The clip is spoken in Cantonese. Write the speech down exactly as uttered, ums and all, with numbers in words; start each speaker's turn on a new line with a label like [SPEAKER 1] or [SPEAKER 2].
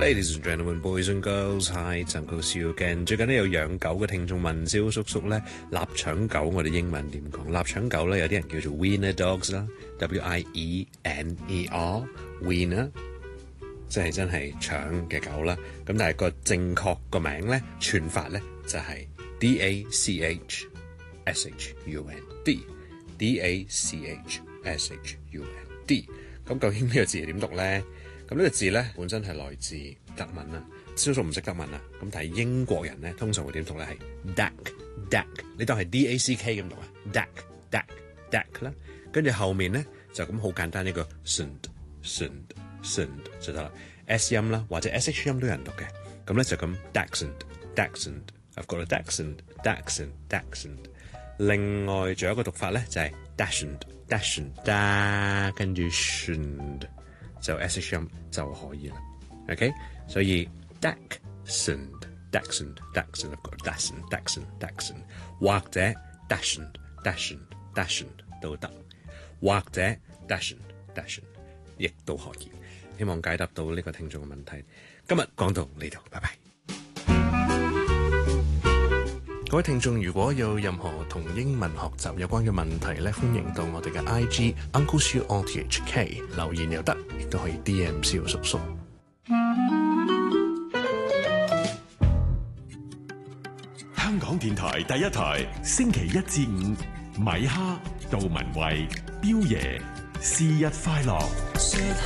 [SPEAKER 1] Ladies and gentlemen, boys and girls, hi, 陳告笑 again。最近咧有養狗嘅聽眾問蕭叔叔咧，臘腸狗我哋英文點講？臘腸狗咧有啲人叫做 Wiener Dogs 啦 ，W I E N E R，Wiener， 即係真係腸嘅狗啦。咁但係個正確個名咧，串法咧就係 D A C H S H U N D，D A C H S H U N D。咁究竟呢個字係點讀咧？咁呢個字咧本身係來自德文啦，蕭叔唔識德文啊，咁但係英國人咧通常會點讀咧係 Dack，Dack， 你當係 D A C K 咁讀啊 ，Dack，Dack，Dack 啦，跟住後面咧就咁好簡單一個 Sund，Sund，Sund 就得啦 ，S 音啦或者 S H 音都有人讀嘅，咁咧就咁 Dachshund，Dachshund，I've got a Dachshund，Dachshund，Dachshund。另外仲有一個讀法咧就係 Dachshund，Dachshund，Da 跟住 Shund。就 S H 音就可以啦 ，OK， 所以 Dachshund、Dachshund、Dachshund，I've got Dachshund、Dachshund、Dachshund， 或者 Dachshund、Dachshund、Dachshund 都得，或者 Dachshund、Dachshund 亦都可以。希望解答到呢個聽眾嘅問題。今日講到呢度，拜拜。各位聽眾，如果有任何同英文學習有關嘅問題咧，歡迎到我哋嘅 I G Uncle Siu R T H K 留言又得，亦都可以 D M 蕭叔叔。
[SPEAKER 2] 香港電台第一台，星期一至五，米哈、杜文慧、彪爺，是日快樂。